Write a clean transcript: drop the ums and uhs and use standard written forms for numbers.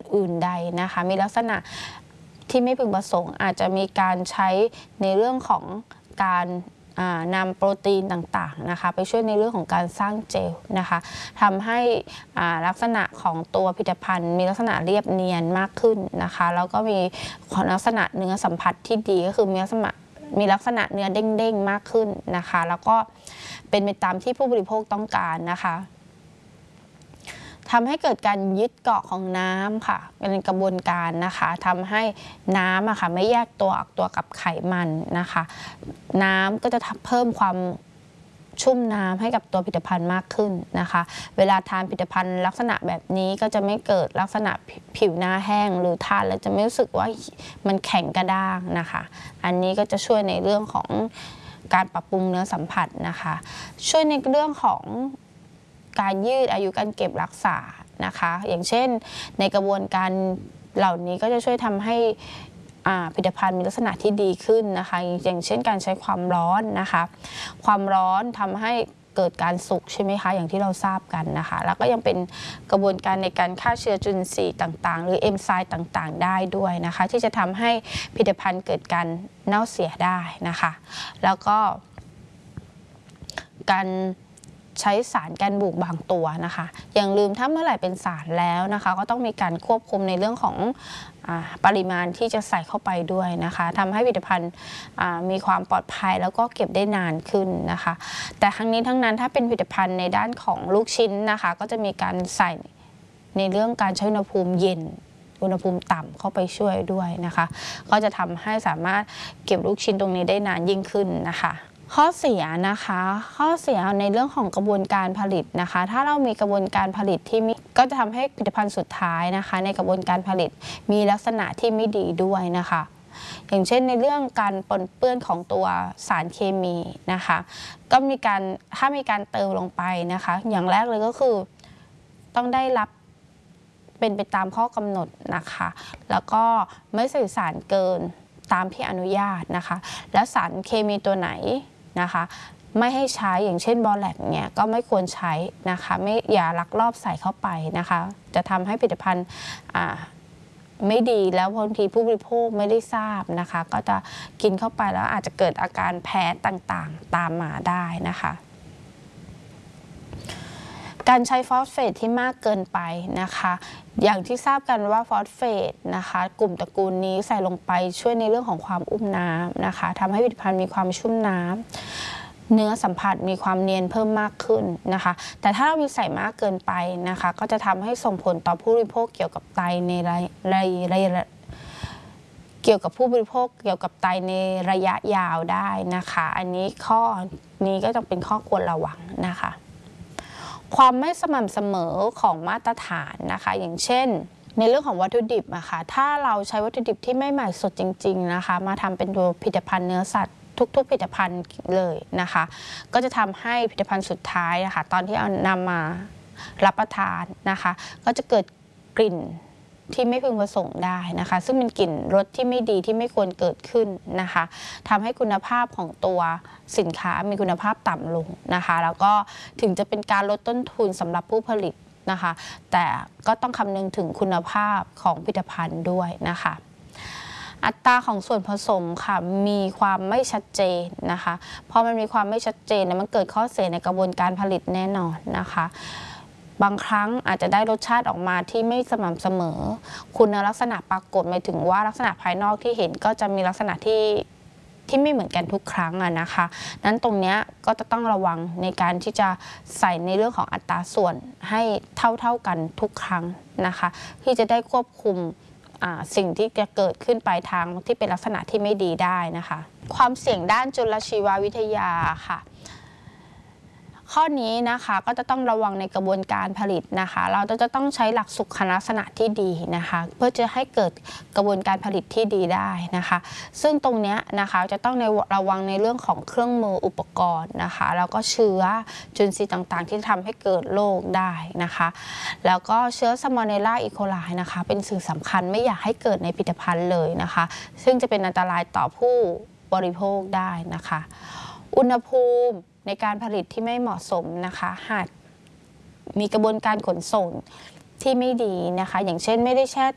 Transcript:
อื่นใดนะคะมีลักษณะที่ไม่พึงประสงค์อาจจะมีการใช้ในเรื่องของการนำโปรตีนต่างๆนะคะไปช่วยในเรื่องของการสร้างเจลนะคะทำให้ลักษณะของตัวผลิตภัณฑ์มีลักษณะเรียบเนียนมากขึ้นนะคะแล้วก็มีลักษณะเนื้อสัมผัสที่ดีก็คือมีลักษณะเนื้อเด้งๆมากขึ้นนะคะแล้วก็เป็นไปตามที่ผู้บริโภคต้องการนะคะทำให้เกิดการยึดเกาะของน้ำค่ะเป็นกระบวนการนะคะทำให้น้ำค่ะไม่แยกตัวออกตัวกับไขมันนะคะน้ำก็จะเพิ่มความชุ่มน้ำให้กับตัวผลิตภัณฑ์มากขึ้นนะคะเวลาทานผลิตภัณฑ์ลักษณะแบบนี้ก็จะไม่เกิดลักษณะผิวหน้าแห้งหรือทานแล้วจะไม่รู้สึกว่ามันแข็งกระด้างนะคะอันนี้ก็จะช่วยในเรื่องของการปรับปรุงเนื้อสัมผัสนะคะช่วยในเรื่องของการยืดอายุการเก็บรักษานะคะอย่างเช่นในกระบวนการเหล่านี้ก็จะช่วยทำให้ผลิตภัณฑ์มีลักษณะที่ดีขึ้นนะคะอย่างเช่นการใช้ความร้อนนะคะความร้อนทำให้เกิดการสุกใช่ไหมคะอย่างที่เราทราบกันนะคะแล้วก็ยังเป็นกระบวนการในการฆ่าเชื้อจุลินทรีย์ต่างๆหรือเอนไซม์ต่างๆได้ด้วยนะคะที่จะทำให้ผลิตภัณฑ์เกิดการเน่าเสียได้นะคะแล้วก็การใช้สารกันบูดบางตัวนะคะอย่างลืมถ้าเมื่อไหร่เป็นสารแล้วนะคะก็ต้องมีการควบคุมในเรื่องของปริมาณที่จะใส่เข้าไปด้วยนะคะทำให้ผลิตภัณฑ์มีความปลอดภัยแล้วก็เก็บได้นานขึ้นนะคะแต่ทั้งนี้ทั้งนั้นถ้าเป็นผลิตภัณฑ์ในด้านของลูกชิ้นนะคะก็จะมีการใส่ในเรื่องการใช้อุณหภูมิเย็นอุณหภูมิต่ำเข้าไปช่วยด้วยนะคะก็จะทำให้สามารถเก็บลูกชิ้นตรงนี้ได้นานยิ่งขึ้นนะคะข้อเสียนะคะข้อเสียในเรื่องของกระบวนการผลิตนะคะถ้าเรามีกระบวนการผลิตที่ก็จะทำให้ผลิตภัณฑ์สุดท้ายนะคะในกระบวนการผลิตมีลักษณะที่ไม่ดีด้วยนะคะอย่างเช่นในเรื่องการปนเปื้อนของตัวสารเคมีนะคะก็ถ้ามีการเติมลงไปนะคะอย่างแรกเลยก็คือต้องได้รับเป็นไปตามข้อกำหนดนะคะแล้วก็ไม่ใส่สารเกินตามที่อนุญาตนะคะและสารเคมีตัวไหนนะคะไม่ให้ใช้อย่างเช่นบอแลกเนี่ยก็ไม่ควรใช้นะคะอย่าลักลอบใส่เข้าไปนะคะจะทำให้ผลิตภัณฑ์ไม่ดีแล้วบางทีผู้บริโภคไม่ได้ทราบนะคะก็จะกินเข้าไปแล้วอาจจะเกิดอาการแพ้ต่างๆตามมาได้นะคะการใช้ฟอสเฟตที่มากเกินไปนะคะอย่างที่ทราบกันว่าฟอสเฟตนะคะกลุ่มตระกูลนี้ใส่ลงไปช่วยในเรื่องของความอุ้มน้ำนะคะทำให้ผลิตภัณฑ์มีความชุ่มน้ำเนื้อสัมผัสมีความเนียนเพิ่มมากขึ้นนะคะแต่ถ้าเรามีใส่มากเกินไปนะคะก็จะทำให้ส่งผลต่อผู้บริโภคเกี่ยวกับไตในเกี่ยวกับผู้บริโภคเกี่ยวกับไตในระยะยาวได้นะคะอันนี้ข้อนี้ก็ต้องเป็นข้อควรระวังนะคะความไม่สม่ำเสมอของมาตรฐานนะคะอย่างเช่นในเรื่องของวัตถุดิบอะค่ะถ้าเราใช้วัตถุดิบที่ไม่ใหม่สดจริงๆนะคะมาทำเป็นตัวผลิตภัณฑ์เนื้อสัตว์ทุกผลิตภัณฑ์เลยนะคะก็จะทำให้ผลิตภัณฑ์สุดท้ายนะคะตอนที่เอานำมารับประทานนะคะก็จะเกิดกลิ่นที่ไม่พึงประสงค์ได้นะคะซึ่งเป็นกลิ่นรสที่ไม่ดีที่ไม่ควรเกิดขึ้นนะคะทำให้คุณภาพของตัวสินค้ามีคุณภาพต่ำลงนะคะแล้วก็ถึงจะเป็นการลดต้นทุนสำหรับผู้ผลิตนะคะแต่ก็ต้องคำนึงถึงคุณภาพของผลิตภัณฑ์ด้วยนะคะอัตราของส่วนผสมค่ะมีความไม่ชัดเจนนะคะพอมันมีความไม่ชัดเจนมันเกิดข้อเสียในกระบวนการผลิตแน่นอนนะคะบางครั้งอาจจะได้รสชาติออกมาที่ไม่สม่ำเสมอคุณลักษณะปรากฏหมายถึงว่าลักษณะภายนอกที่เห็นก็จะมีลักษณะที่ไม่เหมือนกันทุกครั้งนะคะนั้นตรงนี้ก็จะต้องระวังในการที่จะใส่ในเรื่องของอัตราส่วนให้เท่ากันทุกครั้งนะคะที่จะได้ควบคุมสิ่งที่จะเกิดขึ้นปลายทางที่เป็นลักษณะที่ไม่ดีได้นะคะความเสี่ยงด้านจุลชีววิทยาค่ะข้อนี้นะคะก็จะต้องระวังในกระบวนการผลิตนะคะเราจะต้องใช้หลักสุขลักษณะที่ดีนะคะเพื่อจะให้เกิดกระบวนการผลิตที่ดีได้นะคะซึ่งตรงนี้นะคะจะต้องระวังในเรื่องของเครื่องมืออุปกรณ์นะคะแล้วก็เชื้อจุลินทรีย์ต่างๆที่ทำให้เกิดโรคได้นะคะแล้วก็เชื้อซาโมเนลลาอีโคไลนะคะเป็นสิ่งสำคัญไม่อยากให้เกิดในผลิตภัณฑ์เลยนะคะซึ่งจะเป็นอันตรายต่อผู้บริโภคได้นะคะอุณหภูมิในการผลิตที่ไม่เหมาะสมนะคะหากมีกระบวนการขนส่งที่ไม่ดีนะคะอย่างเช่นไม่ได้แช่